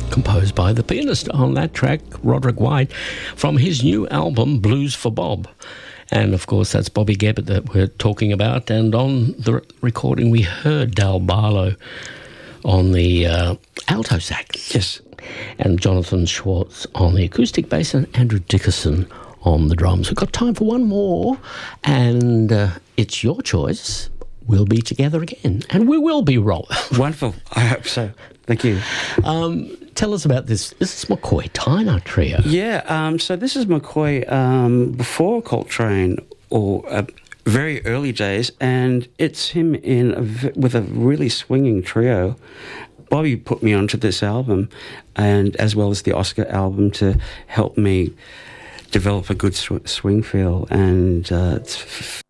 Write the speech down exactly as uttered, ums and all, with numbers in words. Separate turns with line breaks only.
composed by the pianist on that track, Roderick White, from his new album, Blues for Bob. And, of course, that's Bobby Gebbert that we're talking about. And on the recording, we heard Dal Barlow on the uh, alto sax.
Yes.
And Jonathan Schwartz on the acoustic bass, and Andrew Dickerson on the drums. We've got time for one more, and uh, it's your choice. We'll be together again. And we will be, Rob.
Wonderful. I hope so. Thank you.
Um, tell us about this. This is McCoy Tyner Trio.
Yeah, um, so this is McCoy um, before Coltrane, or uh, very early days, and it's him in a v- with a really swinging trio. Bobby put me onto this album, and as well as the Oscar album, to help me develop a good sw- swing feel, and uh, it's f-